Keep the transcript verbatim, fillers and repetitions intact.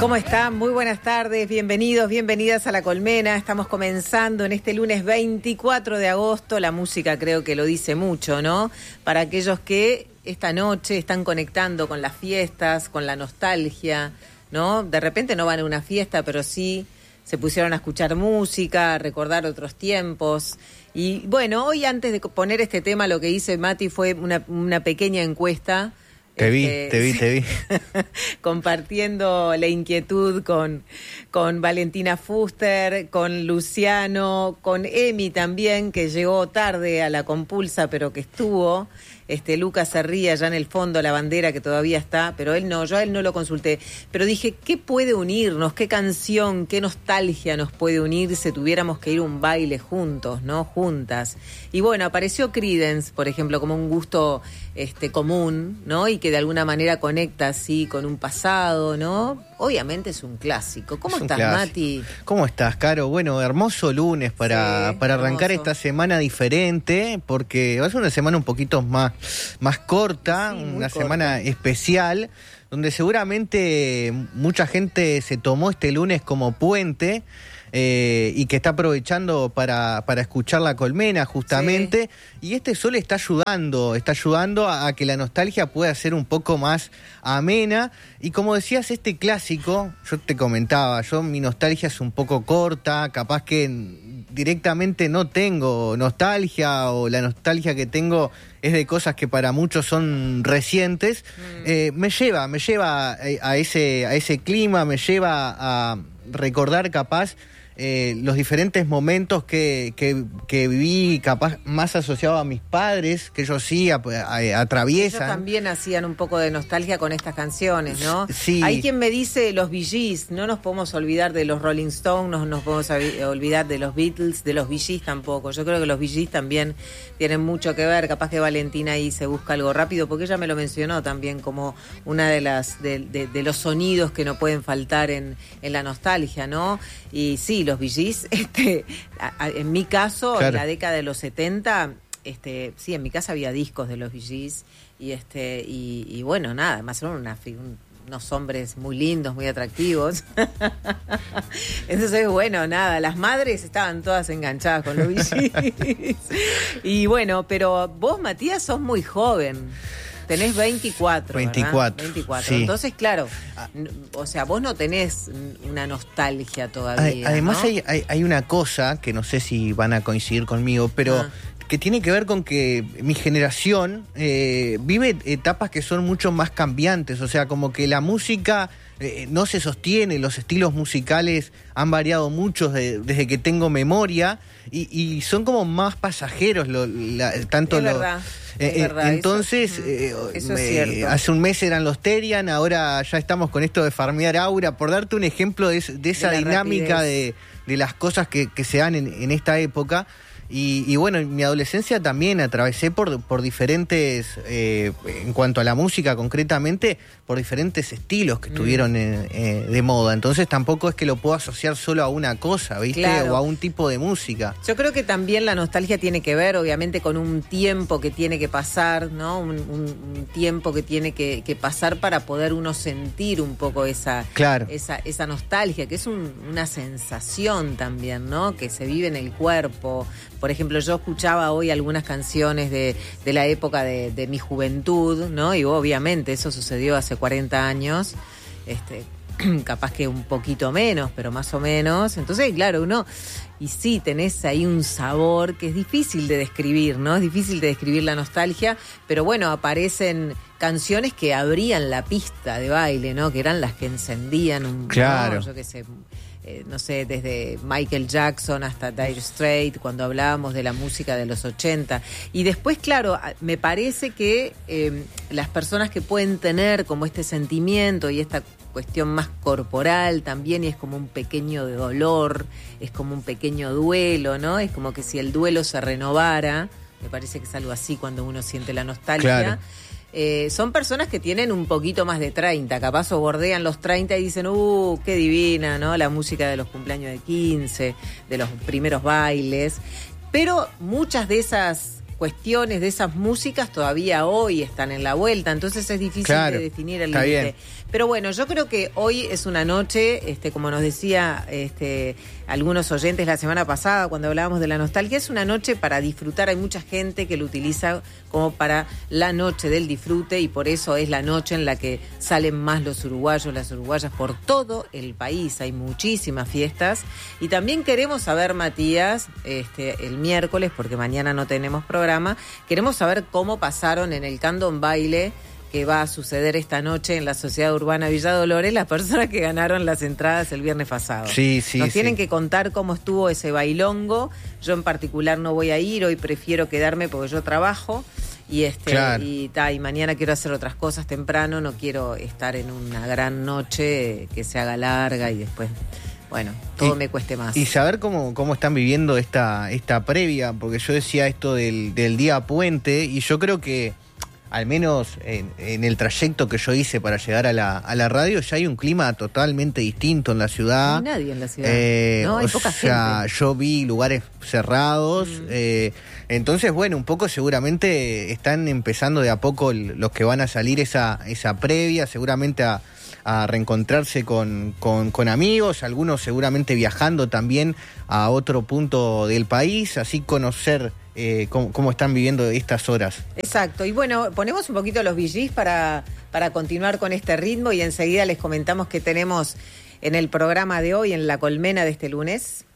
¿Cómo están? Muy buenas tardes, bienvenidos, bienvenidas a La Colmena. Estamos comenzando en este lunes veinticuatro de agosto. La música creo que lo dice mucho, ¿no? Para aquellos que esta noche están conectando con las fiestas, con la nostalgia, ¿no? De repente no van a una fiesta, pero sí se pusieron a escuchar música, a recordar otros tiempos. Y bueno, hoy antes de poner este tema, lo que hice, Mati, fue una, una pequeña encuesta. Te vi, este, te vi, te vi. Compartiendo la inquietud con, con Valentina Fuster, con Luciano, con Emi también, que llegó tarde a la compulsa, pero que estuvo. Este, Lucas se ríe allá en el fondo, la bandera que todavía está, pero él no, yo a él no lo consulté. Pero dije, ¿qué puede unirnos? ¿Qué canción, qué nostalgia nos puede unir si tuviéramos que ir a un baile juntos, ¿no? Juntas. Y bueno, apareció Creedence, por ejemplo, como un gusto este, común, ¿no? Y que de alguna manera conecta así con un pasado, ¿no? Obviamente es un clásico. ¿Cómo estás, clásico. Mati? ¿Cómo estás, Caro? Bueno, hermoso lunes para, sí, para arrancar hermoso. Esta semana diferente, porque va a ser una semana un poquito más, más corta, sí, una corta. Semana especial, donde seguramente mucha gente se tomó este lunes como puente, Eh, y que está aprovechando para, para escuchar La Colmena justamente, sí. Y este sol está ayudando, está ayudando a, a que la nostalgia pueda ser un poco más amena, y como decías, este clásico, yo te comentaba, yo mi nostalgia es un poco corta, capaz que directamente no tengo nostalgia, o la nostalgia que tengo es de cosas que para muchos son recientes, mm. eh, me lleva, me lleva a, a, ese, a ese clima, me lleva a recordar capaz Eh, los diferentes momentos que, que, que viví, capaz más asociado a mis padres, que ellos sí a, a, atraviesan. Ellos también hacían un poco de nostalgia con estas canciones, ¿no? Sí. Hay quien me dice los Bee Gees, no nos podemos olvidar de los Rolling Stones, no nos podemos olvidar de los Beatles, de los Bee Gees tampoco. Yo creo que los Bee Gees también tienen mucho que ver, capaz que Valentina ahí se busca algo rápido, porque ella me lo mencionó también como una de las de, de, de los sonidos que no pueden faltar en, en la nostalgia, ¿no? Y sí, los Bee Gees, este, a, a, en mi caso, claro. En la década de los setenta, este, sí, en mi casa había discos de los Bee Gees, y este, y, y bueno, nada, además eran una, un, unos hombres muy lindos, muy atractivos. Entonces, bueno, nada, las madres estaban todas enganchadas con los Bee Gees. Y bueno, pero vos, Matías, sos muy joven. Tenés veinticuatro, veinticuatro, ¿verdad? veinticuatro. Sí. Entonces, claro, o sea, vos no tenés una nostalgia todavía, Además, ¿no? hay, hay, hay una cosa que no sé si van a coincidir conmigo, pero ah. que tiene que ver con que mi generación eh, vive etapas que son mucho más cambiantes. O sea, como que la música eh, no se sostiene, los estilos musicales han variado mucho de, desde que tengo memoria, y, y son como más pasajeros, lo, la, tanto es lo... verdad. Eh, verdad, entonces, eso, eh, eso me, es cierto. Hace un mes eran los Terian, ahora ya estamos con esto de farmear aura, por darte un ejemplo de, de esa de dinámica de, de las cosas que, que se dan en, en esta época. Y, y bueno, en mi adolescencia también atravesé por, por diferentes, eh, en cuanto a la música concretamente, por diferentes estilos que estuvieron mm. eh, eh, de moda. Entonces tampoco es que lo puedo asociar solo a una cosa, ¿viste? Claro. O a un tipo de música. Yo creo que también la nostalgia tiene que ver, obviamente, con un tiempo que tiene que pasar, ¿no? Un, un, un tiempo que tiene que, que pasar para poder uno sentir un poco esa, claro. esa, esa nostalgia, que es un, una sensación también, ¿no? Que se vive en el cuerpo. Por ejemplo, yo escuchaba hoy algunas canciones de, de la época de, de mi juventud, ¿no? Y obviamente eso sucedió hace cuarenta años, este, capaz que un poquito menos, pero más o menos. Entonces, claro, uno... Y sí, tenés ahí un sabor que es difícil de describir, ¿no? Es difícil de describir la nostalgia, pero bueno, aparecen canciones que abrían la pista de baile, ¿no? Que eran las que encendían un... Claro. ¿no? Yo qué sé... Eh, no sé, desde Michael Jackson hasta Dire Straits, cuando hablábamos de la música de los ochenta. Y después, claro, me parece que eh, las personas que pueden tener como este sentimiento y esta cuestión más corporal también, y es como un pequeño dolor, es como un pequeño duelo, ¿no? Es como que si el duelo se renovara, me parece que es algo así cuando uno siente la nostalgia. Claro. Eh, son personas que tienen un poquito más de treinta, capaz o bordean los treinta y dicen, uh, qué divina, ¿no? La música de los cumpleaños de quince, de los primeros bailes. Pero muchas de esas cuestiones, de esas músicas todavía hoy están en la vuelta, entonces es difícil claro, de definir el límite. Pero bueno, yo creo que hoy es una noche, este, como nos decía este, algunos oyentes la semana pasada cuando hablábamos de la nostalgia, es una noche para disfrutar. Hay mucha gente que lo utiliza como para la noche del disfrute y por eso es la noche en la que salen más los uruguayos, las uruguayas por todo el país. Hay muchísimas fiestas y también queremos saber, Matías, este, el miércoles, porque mañana no tenemos programa, queremos saber cómo pasaron en el Candom Baile que va a suceder esta noche en la Sociedad Urbana Villa Dolores, las personas que ganaron las entradas el viernes pasado. Sí, sí, Nos sí. tienen que contar cómo estuvo ese bailongo. Yo en particular no voy a ir, hoy prefiero quedarme porque yo trabajo y este Claro. y, ta, y mañana quiero hacer otras cosas temprano, no quiero estar en una gran noche que se haga larga y después, bueno, todo y, me cueste más. Y saber cómo, cómo están viviendo esta, esta previa, porque yo decía esto del, del día puente y yo creo que al menos en, en el trayecto que yo hice para llegar a la, a la radio, ya hay un clima totalmente distinto en la ciudad. No hay nadie en la ciudad. Eh, no, hay o poca sea, gente. yo vi lugares cerrados. Mm. Eh, entonces, bueno, un poco seguramente están empezando de a poco el, los que van a salir esa, esa previa, seguramente a, a reencontrarse con, con, con amigos, algunos seguramente viajando también a otro punto del país, así conocer Eh, cómo, cómo están viviendo estas horas. Exacto, y bueno, ponemos un poquito los V Gs para, para continuar con este ritmo y enseguida les comentamos que tenemos en el programa de hoy, en La Colmena de este lunes.